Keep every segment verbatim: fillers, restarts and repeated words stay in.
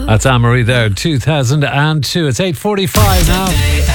That's Anne-Marie there, two thousand two. It's eight forty-five now.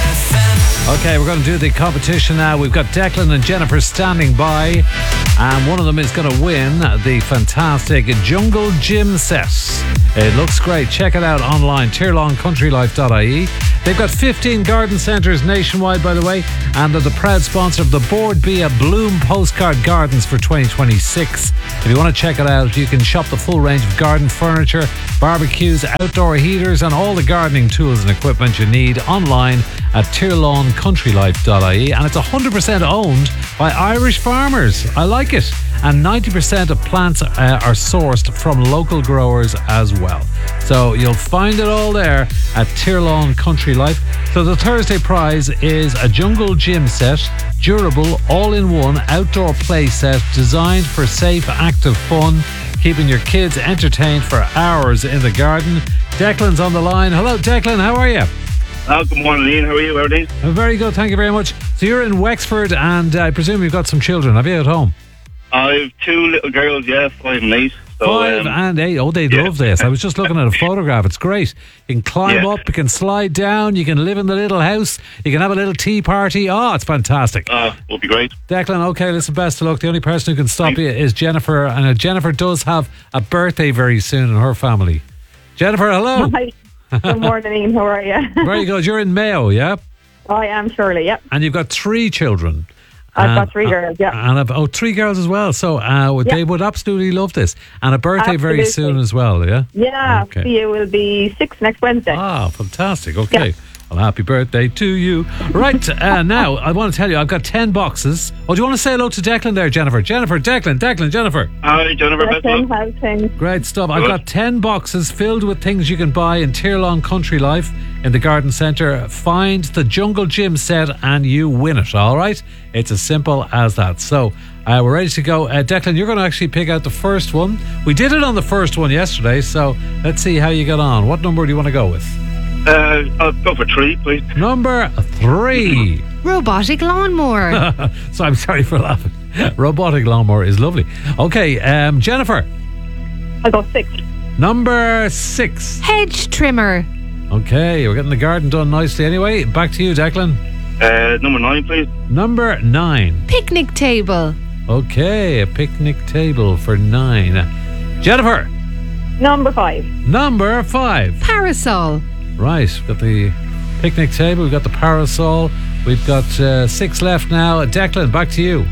Okay, we're going to do the competition now. We've got Declan and Jennifer standing by, and one of them is going to win the fantastic Jungle Gym set. It looks great. Check it out online, tirlawn country life dot I E. They've got fifteen garden centres nationwide, by the way, and they're the proud sponsor of the Board Bia Bloom Postcard Gardens for twenty twenty-six. If you want to check it out, you can shop the full range of garden furniture, barbecues, outdoor heaters, and all the gardening tools and equipment you need online at tirlawn country life dot I E. And it's one hundred percent owned by Irish farmers. I like it. And ninety percent of plants uh, are sourced from local growers as well. So you'll find it all there at Tirlawn Country Life. So the Thursday prize is a Jungle Gym set, durable, all-in-one outdoor play set designed for safe, active fun, keeping your kids entertained for hours in the garden. Declan's on the line. Hello, Declan. How are you? Oh, good morning, Ian. How are you? Everything? Uh, very good. Thank you very much. So you're in Wexford, and uh, I presume you've got some children. Have you at home? I have two little girls, yeah, five and eight. So, Five um, and eight. Oh, they yeah. love this. I was just looking at a photograph. It's great. You can climb Yeah. up, you can slide down, you can live in the little house, you can have a little tea party. Oh, it's fantastic. Uh, will be great. Declan, okay, listen, best of luck. The only person who can stop Thanks. you is Jennifer. And uh, Jennifer does have a birthday very soon in her family. Jennifer, hello. Hi. Good morning, Ian. How are you? Very good. You're in Mayo, yeah? I am Shirley, yep. And you've got three children. I've Um, got three girls, yeah. And I've, oh, three girls as well. So uh, they Yeah. would absolutely love this. And a birthday very Absolutely. soon as well, yeah? Yeah, Okay. you will be six next Wednesday. Ah, fantastic. Okay. Yeah. Well, happy birthday to you. Right, uh, now, I want to tell you, I've got ten boxes. Oh, do you want to say hello to Declan there, Jennifer? Jennifer, Declan, Declan, Jennifer. Hi, Jennifer. Best of Listen, luck. how's things? Great stuff. I've Good. got ten boxes filled with things you can buy in Tirlawn Country Life in the garden centre. Find the Jungle Gym set and you win it, all right? It's as simple as that. So, uh, we're ready to go. Uh, Declan, you're going to actually pick out the first one. We did it on the first one yesterday, so let's see how you get on. What number do you want to go with? Uh, I'll go for three, please. Number three. Robotic lawnmower. So I'm sorry for laughing. Robotic lawnmower is lovely. Okay, um, Jennifer, I'll go six. number six. Hedge trimmer. Okay, we're getting the garden done nicely anyway. Back to you, Declan. Uh, number nine, please. Number nine. Picnic table. Okay, a picnic table for nine. Jennifer, Number five. number five. Parasol. Right, we've got the picnic table, we've got the parasol, we've got uh, six left now. Declan, back to you.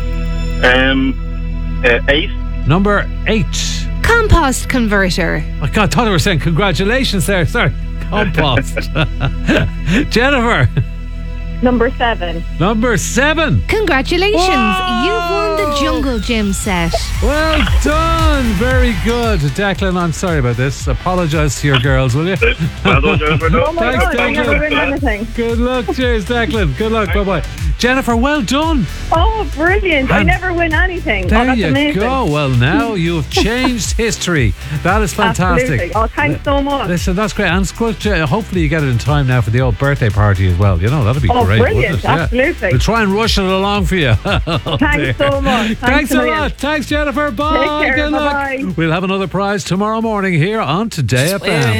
Um, uh, eight. Number eight. Compost converter. Oh God, I thought I were saying congratulations there. Sorry. Compost. Jennifer, Number seven. number seven. Congratulations. Whoa! You've won the Jungle Gym set. Well done. Very good. Declan, I'm sorry about this. Apologise to your girls, will you? Well done, Jennifer. No. Oh my Thanks, God, I never Declan. win anything. Good luck. Cheers, Declan. Good luck. Bye-bye. Jennifer, well done. Oh, brilliant. I And never win anything. Oh, There that's you amazing. go. Well, now you've changed history. That is fantastic. Absolutely. Oh, thanks so much. Listen, that's great. And it's good to- hopefully you get it in time now for the old birthday party as well. You know, that'd be Oh, great. brilliant. wouldn't it? Yeah. Absolutely. We'll try and rush it along for you. Oh, Thanks dear. so much. Thanks, Thanks a a million. lot. Thanks, Jennifer. Bye. Take care. Good luck. Bye-bye. We'll have another prize tomorrow morning here on Today F M.